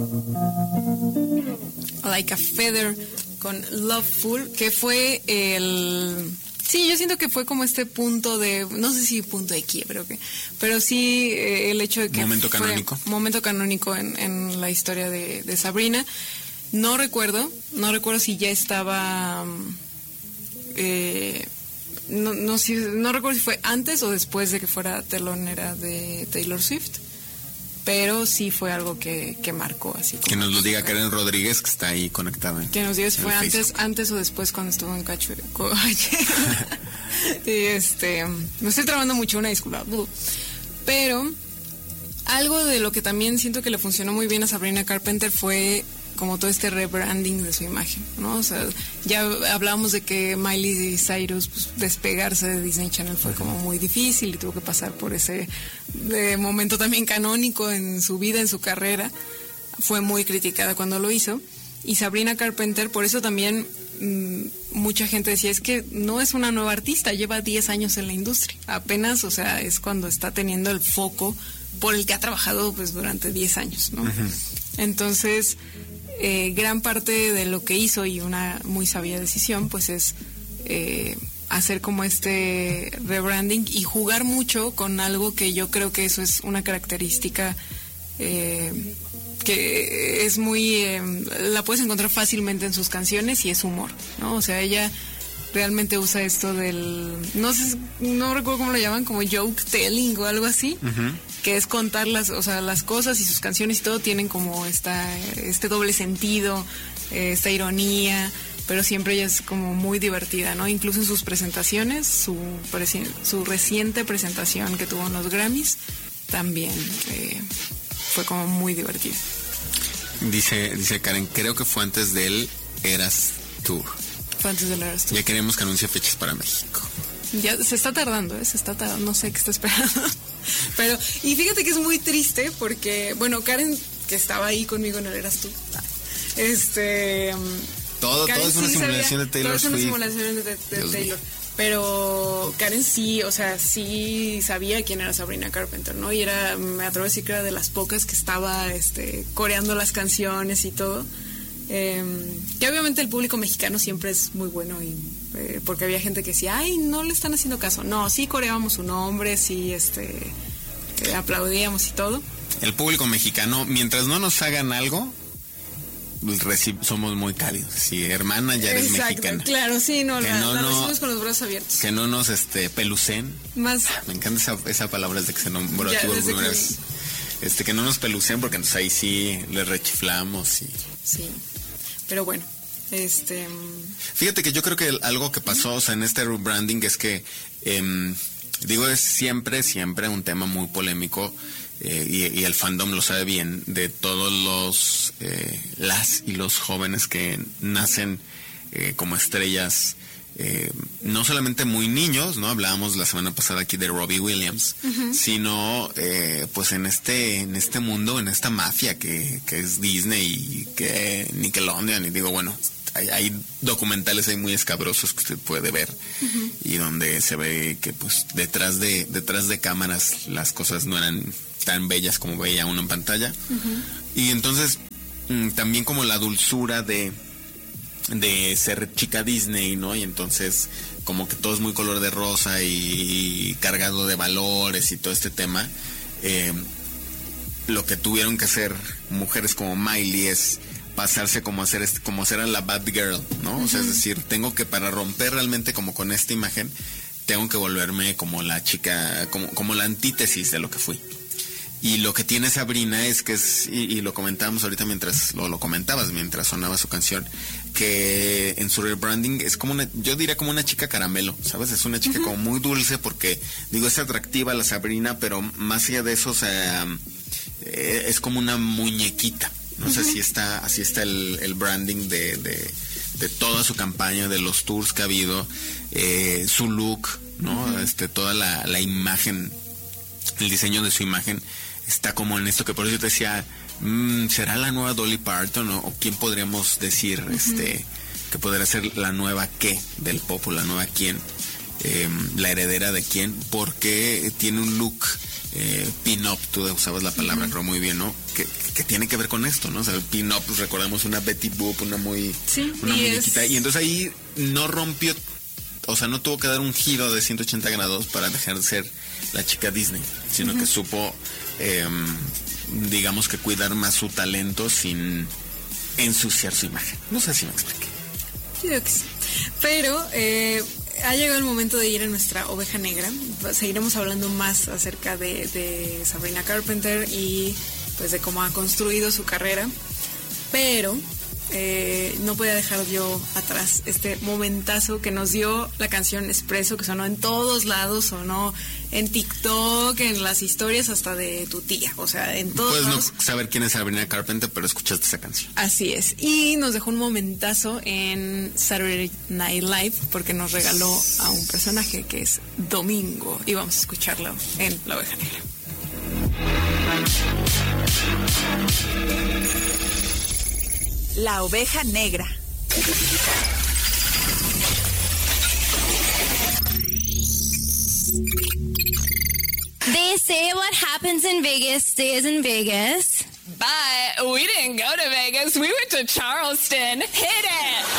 Like a Feather con Loveful, que fue el... Sí, yo siento que fue como este punto de, no sé si punto de quiebre, pero sí el hecho de que momento canónico. Momento canónico en la historia de Sabrina. No recuerdo si ya estaba, no recuerdo si fue antes o después de que fuera telonera de Taylor Swift. Pero sí fue algo que marcó así. Como que nos lo diga Karen Rodríguez, que está ahí conectada. Que nos diga si fue antes o después cuando estuvo en Cacho. Me estoy trabando mucho, una disculpa. Pero algo de lo que también siento que le funcionó muy bien a Sabrina Carpenter fue como todo este rebranding de su imagen, ¿no? O sea, ya hablábamos de que Miley Cyrus, pues, despegarse de Disney Channel fue como muy difícil y tuvo que pasar por ese momento también canónico en su vida, en su carrera. Fue muy criticada cuando lo hizo. Y Sabrina Carpenter, por eso también mucha gente decía, es que no es una nueva artista, lleva 10 años en la industria. Apenas, o sea, es cuando está teniendo el foco por el que ha trabajado pues durante 10 años, ¿no? Uh-huh. Entonces, gran parte de lo que hizo, y una muy sabia decisión, pues es hacer como este rebranding y jugar mucho con algo que yo creo que eso es una característica que es muy la puedes encontrar fácilmente en sus canciones, y es humor, ¿no? O sea, ella realmente usa esto del, no recuerdo cómo lo llaman, como joke telling o algo así. Uh-huh. Que es contar las cosas, y sus canciones y todo tienen como este doble sentido, esta ironía, pero siempre ella es como muy divertida, ¿no? Incluso en sus presentaciones, su reciente presentación que tuvo en los Grammys, también fue como muy divertida. Dice Karen, creo que fue antes del Eras Tour. Fue antes del Eras Tour. Ya queremos que anuncie fechas para México. Ya se está tardando, no sé qué está esperando. Pero, y fíjate que es muy triste porque, bueno, Karen, que estaba ahí conmigo en el Eras Tour, todo es una simulación de Taylor Swift. Todo es una simulación de Taylor. Pero Karen sí, o sea, sí sabía quién era Sabrina Carpenter, ¿no? Y me atrevo a decir que era de las pocas que estaba coreando las canciones y todo. Que obviamente el público mexicano siempre es muy bueno, y porque había gente que decía, ay, no le están haciendo caso. No, sí coreábamos su nombre, sí aplaudíamos y todo. El público mexicano, mientras no nos hagan algo, somos muy cálidos. Si hermana, ya eres mexicana. Claro, sí, la recibimos con los brazos abiertos. Que no nos pelucen. Más. Me encanta esa palabra desde que se nombró aquí por primera vez. Que no nos pelucen, porque entonces ahí sí les rechiflamos. Sí. Pero bueno, Fíjate que yo creo que algo que pasó, o sea, en este rebranding es que, es siempre un tema muy polémico, y el fandom lo sabe bien, de todos las y los jóvenes que nacen como estrellas, no solamente muy niños, ¿no? Hablábamos la semana pasada aquí de Robbie Williams, uh-huh. Sino pues en este mundo, en esta mafia que es Disney y que Nickelodeon, y digo, bueno, hay documentales ahí muy escabrosos que usted puede ver, uh-huh. Y donde se ve que pues detrás de cámaras las cosas no eran tan bellas como veía uno en pantalla, uh-huh. Y entonces también como la dulzura de ser chica Disney, ¿no? Y entonces como que todo es muy color de rosa y cargado de valores y todo este tema. Lo que tuvieron que hacer mujeres como Miley es pasarse como ser a la bad girl, ¿no? Uh-huh. O sea, es decir, tengo que, para romper realmente como con esta imagen, tengo que volverme como la chica, como la antítesis de lo que fui. Y lo que tiene Sabrina es que y lo comentábamos ahorita mientras lo comentabas, mientras sonaba su canción, que en su rebranding es como yo diría como una chica caramelo, ¿sabes? Es una chica, uh-huh. Como muy dulce, porque, es atractiva la Sabrina, pero más allá de eso, o sea, es como una muñequita. No uh-huh. sé si así está el branding de toda su campaña, de los tours que ha habido, su look, ¿no? Uh-huh. Toda la imagen, el diseño de su imagen está como en esto, que por eso yo te decía, ¿será la nueva Dolly Parton? ¿O quién podríamos decir uh-huh. Que podría ser la nueva qué del pop, o la nueva quién? La heredera de quién, porque tiene un look pin-up, tú usabas la palabra, creo muy bien, ¿no? Que tiene que ver con esto, ¿no? O sea, el pin-up, pues recordamos una Betty Boop, una muñequita, y entonces ahí no rompió, o sea, no tuvo que dar un giro de 180 grados para dejar de ser la chica Disney, sino que supo, digamos que cuidar más su talento sin ensuciar su imagen. No sé si me expliqué. Yo creo que sí. Pero ha llegado el momento de ir a nuestra oveja negra. Seguiremos hablando más acerca de Sabrina Carpenter y pues de cómo ha construido su carrera. Pero no podía dejar yo atrás este momentazo que nos dio la canción Espresso, que sonó en todos lados, sonó en TikTok, en las historias hasta de tu tía, o sea, en todos lados. Puedes no saber quién es Sabrina Carpenter, pero escuchaste esa canción. Así es, y nos dejó un momentazo en Saturday Night Live porque nos regaló a un personaje que es Domingo, y vamos a escucharlo en La Oveja Negra. La Oveja Negra. They say what happens in Vegas stays in Vegas. But we didn't go to Vegas. We went to Charleston. Hit it!